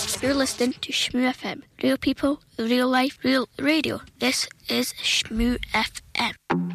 You're listening to Shmoo FM. Real people, real life, real radio. This is Shmoo FM.